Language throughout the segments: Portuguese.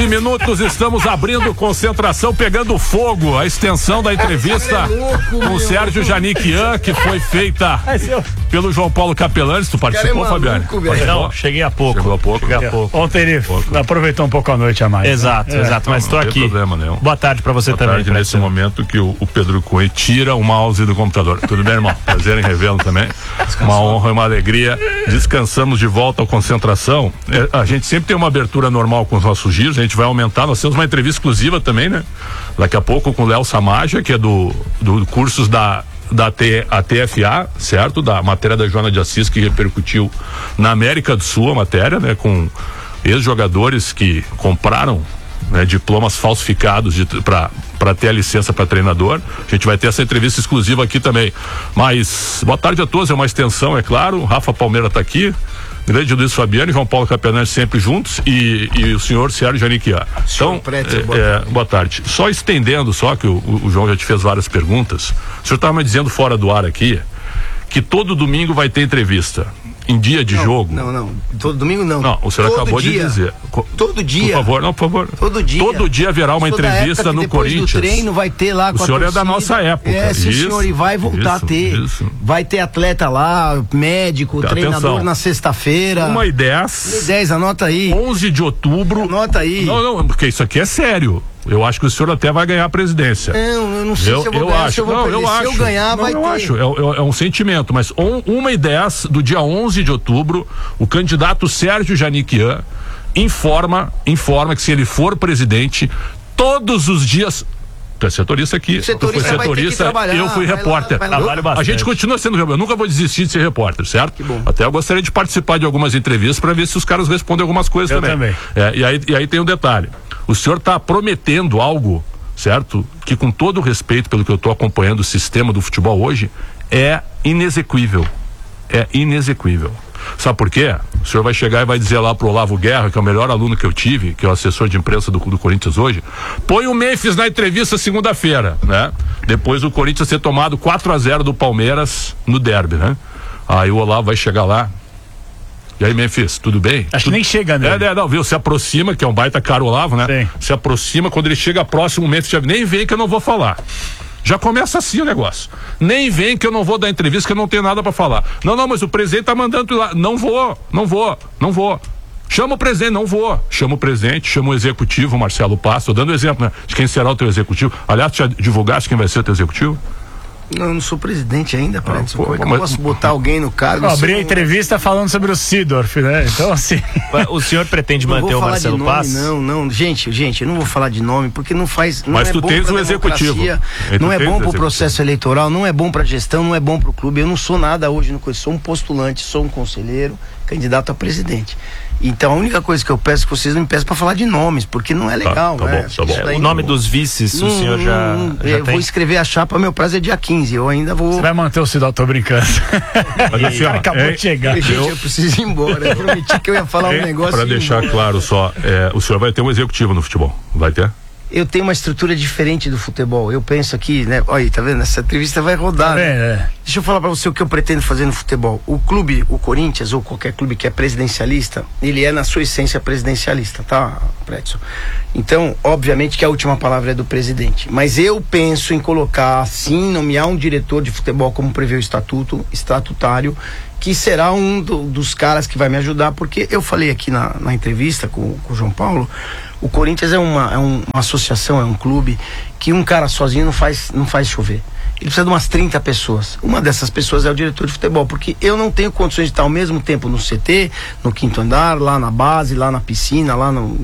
9 minutos, estamos abrindo concentração, pegando fogo. A extensão da entrevista com o Sérgio Janiquian, que foi feita pelo João Paulo Capelani. Tu participou, Fabiano? Não, cheguei há pouco. Chegou há pouco. Ontem ele aproveitou um pouco a noite a mais. Exato, mas estou aqui. Problema nenhum. Boa tarde pra você também. Boa tarde, nesse momento que o Pedro Cunha tira o mouse do computador. Tudo bem, irmão? Prazer em revê-lo também. Uma honra e uma alegria. Descansamos de volta à concentração. A gente sempre tem uma abertura normal com os nossos giros, a gente vai aumentar. Nós temos uma entrevista exclusiva também, né? Daqui a pouco com o Léo Samaja, que é do cursos da TFA, certo? Da matéria da Joana de Assis, que repercutiu na América do Sul, a matéria, né? Com ex-jogadores que compraram, né, diplomas falsificados para ter a licença para treinador. A gente vai ter essa entrevista exclusiva aqui também. Mas boa tarde a todos, é uma extensão, é claro. Rafa Palmeira está aqui, grande Luiz Fabiano e João Paulo Capelani sempre juntos, e o senhor Sérgio Janiquian. Então, boa tarde. Só estendendo, que o João já te fez várias perguntas. O senhor estava me dizendo fora do ar aqui que todo domingo vai ter entrevista. Em dia de jogo? Não. Todo domingo não. Não, o senhor todo acabou dia. de dizer. Todo dia. Por favor. Todo dia. Todo dia haverá uma entrevista no Corinthians. Do treino vai ter lá com o senhor é da nossa época. Sim, senhor, e vai voltar a ter. Isso. Vai ter atleta lá, médico, treinador. Atenção. Na sexta-feira. 1h10. 1h10, anota aí. 11 de outubro. Anota aí. Não, porque isso aqui é sério. Eu acho que o senhor até vai ganhar a presidência. Eu não sei se eu vou ganhar, se eu vou perder. Se eu ganhar, vai ter. Eu acho, é um sentimento, mas 1h10 do dia 11 de outubro, o candidato Sérgio Janiquian informa que se ele for presidente, todos os dias... Tu é setorista aqui, eu fui repórter. A gente continua sendo repórter, eu nunca vou desistir de ser repórter, certo? Que bom. Até eu gostaria de participar de algumas entrevistas para ver se os caras respondem algumas coisas também. E aí tem um detalhe. O senhor está prometendo algo, certo? Que, com todo o respeito pelo que eu estou acompanhando o sistema do futebol hoje, é inexequível. É inexequível. Sabe por quê? O senhor vai chegar e vai dizer lá pro Olavo Guerra, que é o melhor aluno que eu tive, que é o assessor de imprensa do Corinthians hoje, põe o Memphis na entrevista segunda-feira, né? Depois do Corinthians ter tomado 4-0 do Palmeiras no derby, né? Aí o Olavo vai chegar lá. E aí, Memphis, tudo bem? Acho que nem chega, né? Não, viu? Se aproxima, que é um baita caro Olavo, né? Sim. Se aproxima, quando ele chega próximo, o Memphis já nem vem que eu não vou falar. Já começa assim o negócio. Nem vem que eu não vou dar entrevista, que eu não tenho nada pra falar. Não, mas o presidente tá mandando tu ir lá. Não vou. Chama o presidente, não vou. Chama o presidente, chama o executivo, Marcelo Passo. Tô dando exemplo, né? De quem será o teu executivo. Aliás, tu já divulgaste quem vai ser o teu executivo? Não, eu não sou presidente ainda, Predson. Como é que eu posso botar alguém no cargo? Abri a entrevista falando sobre o Sidorf, né? Então, assim. O senhor pretende manter o Marcelo Passo? Não. Gente, eu não vou falar de nome, porque não faz. Não mas é tu bom tens pra o executivo. Não é bom pro processo eleitoral, não é bom pra gestão, não é bom pro clube. Eu não sou nada hoje, sou um postulante, sou um conselheiro, candidato a presidente. Então a única coisa que eu peço é que vocês não me peçam para falar de nomes, porque não é legal, né? Tá bom. O nome dos vices, o senhor já eu vou escrever a chapa, meu prazo é dia 15, eu ainda vou... Você vai manter o Cidal, tô brincando. Acabou de chegar. Gente, eu preciso ir embora, eu prometi que eu ia falar um negócio. Para deixar claro só, o senhor vai ter um executivo no futebol, vai ter? Eu tenho uma estrutura diferente do futebol. Eu penso aqui, né? Olha, tá vendo? Essa entrevista vai rodar. Né? Deixa eu falar pra você o que eu pretendo fazer no futebol. O clube, o Corinthians, ou qualquer clube que é presidencialista, ele é na sua essência presidencialista, tá, Predson? Então, obviamente que a última palavra é do presidente. Mas eu penso em colocar, sim, nomear um diretor de futebol, como prevê o estatutário, que será um dos caras que vai me ajudar, porque eu falei aqui na entrevista com o João Paulo, o Corinthians é uma associação, é um clube que um cara sozinho não faz chover. Ele precisa de umas 30 pessoas. Uma dessas pessoas é o diretor de futebol, porque eu não tenho condições de estar ao mesmo tempo no CT, no quinto andar, lá na base, lá na piscina,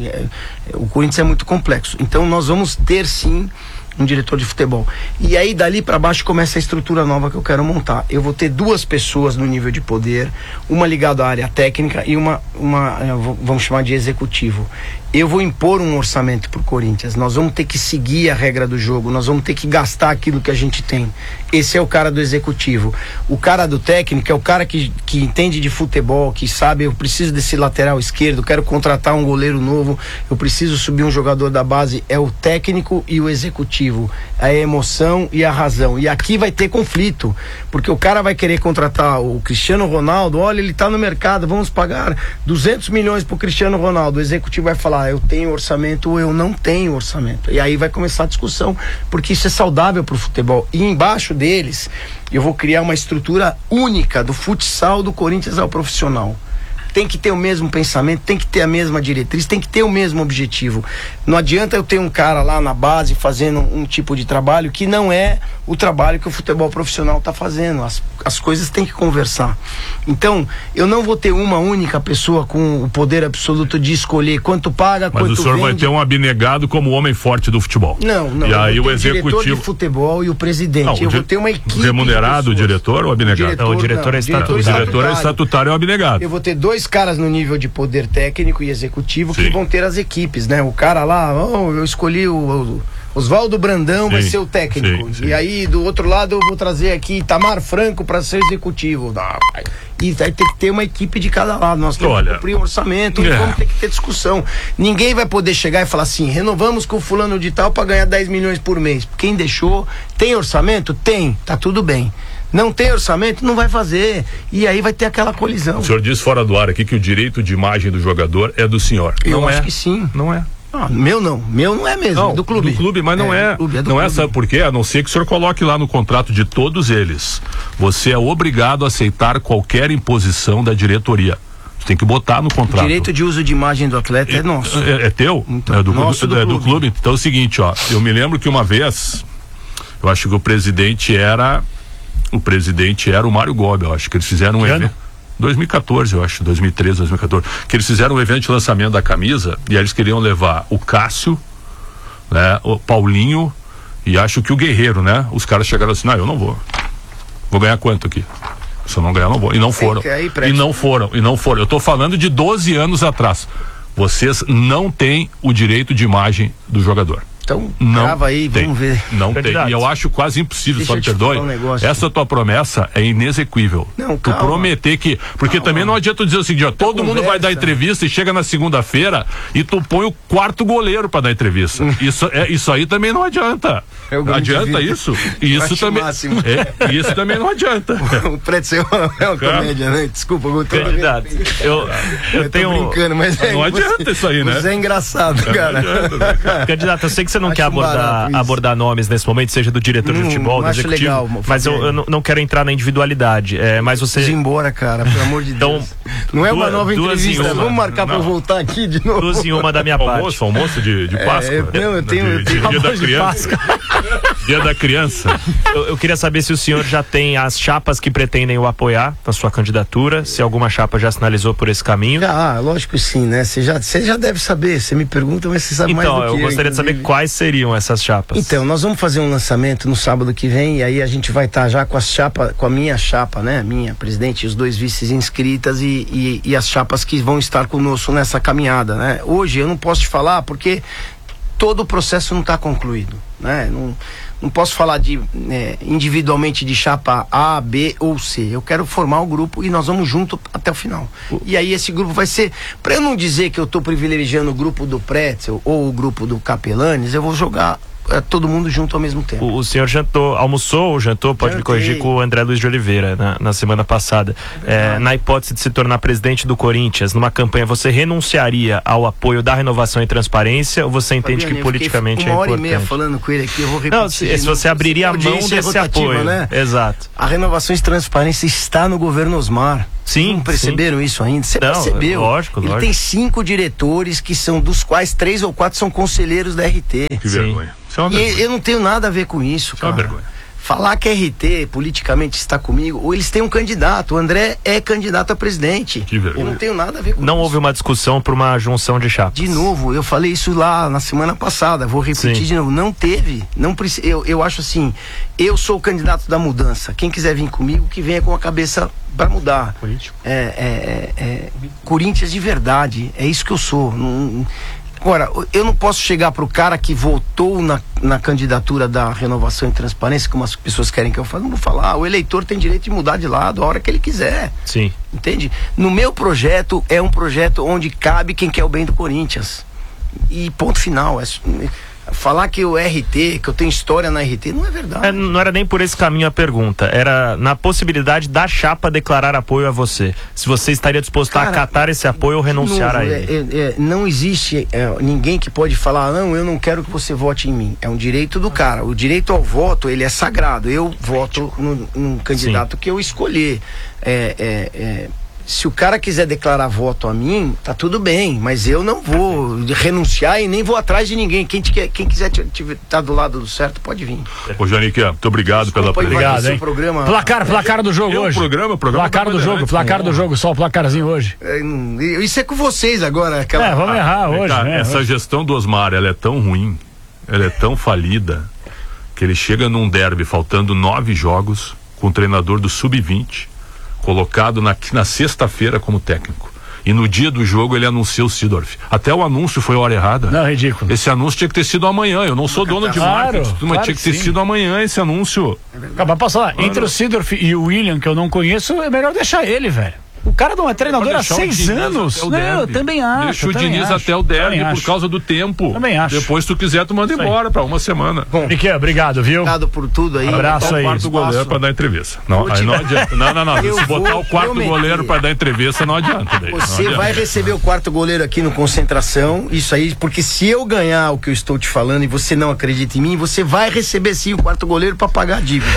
o Corinthians é muito complexo. Então nós vamos ter sim um diretor de futebol. E aí dali para baixo começa a estrutura nova que eu quero montar. Eu vou ter 2 pessoas no nível de poder, uma ligada à área técnica e uma vamos chamar de executivo. Eu vou impor um orçamento pro Corinthians. Nós vamos ter que seguir a regra do jogo, nós vamos ter que gastar aquilo que a gente tem. Esse é o cara do executivo. O cara do técnico é o cara que entende de futebol, que sabe, eu preciso desse lateral esquerdo, quero contratar um goleiro novo, eu preciso subir um jogador da base. É o técnico e o executivo. objetivo, a emoção e a razão. E aqui vai ter conflito, porque o cara vai querer contratar o Cristiano Ronaldo. Olha, ele tá no mercado, vamos pagar 200 milhões pro Cristiano Ronaldo. O executivo vai falar, eu tenho orçamento ou eu não tenho orçamento. E aí vai começar a discussão, porque isso é saudável pro futebol. E embaixo deles, eu vou criar uma estrutura única do futsal do Corinthians ao profissional. Tem que ter o mesmo pensamento, tem que ter a mesma diretriz, tem que ter o mesmo objetivo. Não adianta eu ter um cara lá na base fazendo um tipo de trabalho que não é o trabalho que o futebol profissional está fazendo. As coisas têm que conversar. Então, eu não vou ter uma única pessoa com o poder absoluto de escolher quanto paga, quanto vende. Mas o senhor vai ter um abnegado como homem forte do futebol. Não. E aí o executivo... diretor de futebol e o presidente. Não, eu vou ter uma equipe. Remunerado, o diretor ou abnegado? O diretor é estatutário. O diretor é estatutário e o abnegado. Eu vou ter 2 caras no nível de poder técnico e executivo. Sim. Que vão ter as equipes, né? O cara lá, eu escolhi o Oswaldo Brandão, sim, vai ser o técnico. Sim. E aí do outro lado eu vou trazer aqui Itamar Franco para ser executivo. E vai ter que ter uma equipe de cada lado. Nós temos que cumprir um orçamento e vamos ter que ter discussão. Ninguém vai poder chegar e falar assim, renovamos com o fulano de tal para ganhar 10 milhões por mês. Quem deixou, tem orçamento? Tem, tá tudo bem. Não tem orçamento, não vai fazer. E aí vai ter aquela colisão. O senhor disse fora do ar aqui que o direito de imagem do jogador é do senhor. Eu acho que sim. Não é. Meu não é mesmo, não, do clube. Do clube, mas não é. Não é, sabe por quê? A não ser que o senhor coloque lá no contrato de todos eles. Você é obrigado a aceitar qualquer imposição da diretoria. Você tem que botar no contrato. O direito de uso de imagem do atleta é nosso. É teu? Então, é do clube. Então é o seguinte, eu me lembro que uma vez, eu acho que o presidente era o Mário Gobi, eu acho que eles fizeram um evento. 2014, eu acho, 2013, 2014, que eles fizeram um evento de lançamento da camisa e aí eles queriam levar o Cássio, né, o Paulinho e acho que o Guerreiro, né? Os caras chegaram assim, eu não vou. Vou ganhar quanto aqui? Se eu não ganhar, não vou. E não foram. E não foram. Eu tô falando de 12 anos atrás. Vocês não têm o direito de imagem do jogador. Então, grava aí, vamos ver. Não tem. E eu acho quase impossível, só me perdoe. Essa tua promessa é inexequível. Não, tu prometer que. Porque também não adianta tu dizer o seguinte, todo mundo vai dar entrevista e chega na segunda-feira e tu põe o 4º goleiro pra dar entrevista. Isso aí também não adianta. Adianta isso? Isso também. Isso também não adianta. O Pretzel é uma comédia, né? Desculpa, eu tô candidato. Eu tenho. Brincando, mas não adianta isso aí, né? Isso é engraçado, cara. Candidato, eu sei que você não quer abordar nomes nesse momento, seja do diretor de futebol, do executivo, legal, mas eu não quero entrar na individualidade. Mas você. Vamos embora, cara, pelo amor de Deus. Não é uma nova entrevista, vamos marcar pra eu voltar aqui de novo. 2 em 1 da minha parte. Almoço de Páscoa. Eu tenho dia da criança. Dia da criança. Eu queria saber se o senhor já tem as chapas que pretendem o apoiar na sua candidatura, se alguma chapa já sinalizou por esse caminho. Lógico que sim, né? Você já deve saber, você me pergunta, mas você sabe mais do que eu. Então, eu gostaria de saber quais seriam essas chapas. Então, nós vamos fazer um lançamento no sábado que vem, e aí a gente vai estar já com a minha chapa, né? Minha presidente e os 2 vices inscritas e as chapas que vão estar conosco nessa caminhada, né? Hoje eu não posso te falar porque todo o processo não está concluído, né? Não posso falar individualmente de chapa A, B ou C. Eu quero formar o grupo e nós vamos junto até o final. E aí esse grupo vai ser, para eu não dizer que eu estou privilegiando o grupo do Pretzel ou o grupo do Capelanes, eu vou jogar todo mundo junto ao mesmo tempo. O senhor almoçou ou jantou, pode me corrigir, com o André Luiz de Oliveira na semana passada. Na hipótese de se tornar presidente do Corinthians, numa campanha, você renunciaria ao apoio da Renovação e Transparência ou você entende que politicamente é importante? 1h30 falando com ele aqui, eu vou repetir. Não, se você abriria a mão desse apoio, né? Exato. A Renovação e Transparência está no governo Osmar. Sim, não perceberam isso ainda? Você percebeu? Lógico. Ele tem 5 diretores que são, dos quais 3 ou 4 são conselheiros da RT. Que vergonha. E eu não tenho nada a ver com isso, cara. Vergonha. Falar que a RT politicamente está comigo, ou eles têm um candidato, o André é candidato a presidente. Que vergonha. Eu não tenho nada a ver com isso. Não houve uma discussão por uma junção de chapas. De novo, eu falei isso lá na semana passada, vou repetir de novo, não teve, eu acho assim, eu sou o candidato da mudança, quem quiser vir comigo, que venha com a cabeça para mudar. Político. Corinthians de verdade, é isso que eu sou. Agora, eu não posso chegar pro cara que votou na candidatura da Renovação e Transparência, como as pessoas querem que eu fale, não vou falar. O eleitor tem direito de mudar de lado a hora que ele quiser. Sim. Entende? No meu projeto, é um projeto onde cabe quem quer o bem do Corinthians. E ponto final. falar que o RT, que eu tenho história na RT, não é verdade. Não era nem por esse caminho a pergunta, era na possibilidade da chapa declarar apoio a você. Se você estaria disposto a acatar esse apoio ou renunciar a ele. Não existe ninguém que pode falar, não, eu não quero que você vote em mim. É um direito do cara. O direito ao voto, ele é sagrado. Eu voto num candidato que eu escolher. Se o cara quiser declarar voto a mim, tá tudo bem, mas eu não vou renunciar e nem vou atrás de ninguém. Quem quiser estar do lado do certo, pode vir. Ô, Janique, muito obrigado pela presença. Obrigado, hein? Programa. Placar do jogo hoje. Placar do jogo, só o placarzinho hoje. Isso é com vocês agora. Vamos errar hoje. Essa gestão do Osmar, ela é tão ruim, ela é tão falida, que ele chega num derby faltando 9 jogos, com o treinador do Sub-20, colocado na sexta-feira como técnico. E no dia do jogo ele anunciou o Seedorf. Até o anúncio foi a hora errada. Não, ridículo. Esse anúncio tinha que ter sido amanhã. Eu não sou dono de marketing, mas tinha que ter sido amanhã esse anúncio. Mas posso falar, entre o Seedorf e o William, que eu não conheço, é melhor deixar ele, velho. O cara não é treinador há 6 anos. Não, eu também acho. Deixa o Diniz até o derby por causa do tempo. Também acho. Depois, se tu quiser, tu manda embora pra uma semana. Bom, obrigado, viu? Obrigado por tudo aí. Abraço aí. Quarto goleiro pra dar entrevista. Não, aí não adianta. Não. Se botar o quarto goleiro pra dar entrevista, não adianta. Você vai receber o quarto goleiro aqui no Concentração. Isso aí, porque se eu ganhar o que eu estou te falando e você não acredita em mim, você vai receber sim o quarto goleiro pra pagar a dívida.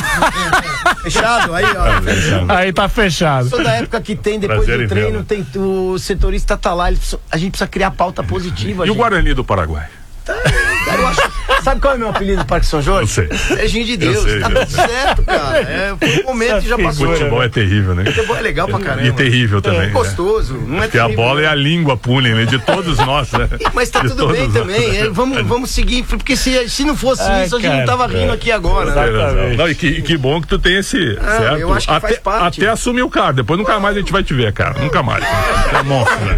Fechado? Aí, ó. Aí tá fechado. Sou da época que tem depois do treino, tem o setorista tá lá, a gente precisa criar pauta positiva. E o Guarani do Paraguai? Eu acho, sabe qual é o meu apelido do Parque São Jorge? Eu sei. Serginho de Deus. Tá tudo certo, cara. Foi um momento que já passou. Futebol é terrível, né? Futebol é legal pra caramba. E terrível também. É gostoso. Não é porque a bola é a língua pune, né? De todos nós, né? Mas tá tudo bem também. Vamos seguir, porque se não fosse isso, a gente não tava rindo aqui agora. Né? Não, e que bom que tu tem esse. Certo? Eu acho que faz parte. Até assumir o carro. Depois nunca mais a gente vai te ver, cara. Nunca mais. É monstro, né?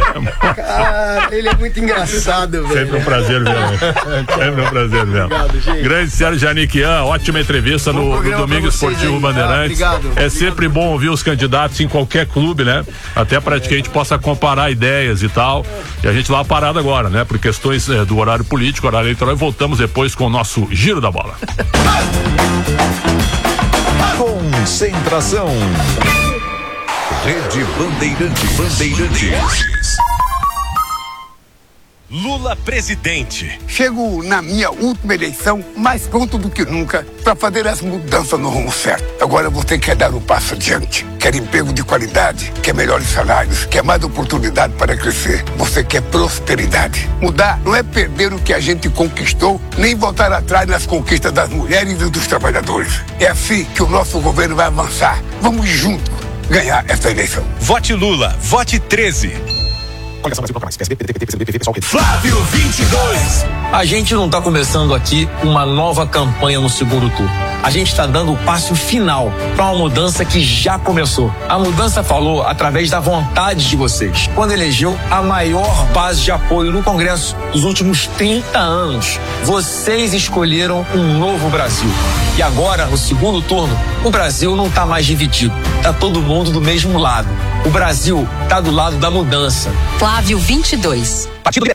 Cara, ele é muito engraçado, velho. Sempre um prazer ver. Sempre um prazer mesmo. Obrigado, grande Sérgio Janiquian, ótima entrevista no Domingo Esportivo Bandeirantes. É sempre bom ouvir os candidatos em qualquer clube, né? Até para que a gente possa comparar ideias e tal. E a gente lá parado agora, né? Por questões do horário político, horário eleitoral, e voltamos depois com o nosso Giro da Bola. Concentração. Rede Bandeirantes. Lula presidente. Chego na minha última eleição mais pronto do que nunca para fazer as mudanças no rumo certo. Agora você quer dar um passo adiante, quer emprego de qualidade, quer melhores salários, quer mais oportunidade para crescer. Você quer prosperidade. Mudar não é perder o que a gente conquistou, nem voltar atrás nas conquistas das mulheres e dos trabalhadores. É assim que o nosso governo vai avançar. Vamos juntos ganhar essa eleição. Vote Lula, vote 13. Flávio 22. A gente não está começando aqui uma nova campanha no segundo turno. A gente está dando o passo final para uma mudança que já começou. A mudança falou através da vontade de vocês, quando elegeu a maior base de apoio no Congresso dos últimos 30 anos. Vocês escolheram um novo Brasil. E agora, no segundo turno, o Brasil não está mais dividido. Está todo mundo do mesmo lado. O Brasil está do lado da mudança. Flávio 22. Partido